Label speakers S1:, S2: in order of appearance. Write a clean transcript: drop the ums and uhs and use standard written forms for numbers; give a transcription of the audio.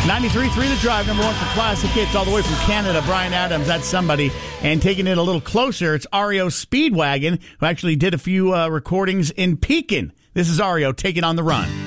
S1: 93.3 The Drive, number one for classic hits, all the way from Canada. Bryan Adams, that's somebody. And taking it a little closer, it's REO Speedwagon, who actually did a few recordings in Pekin. This is REO, Take It on the Run.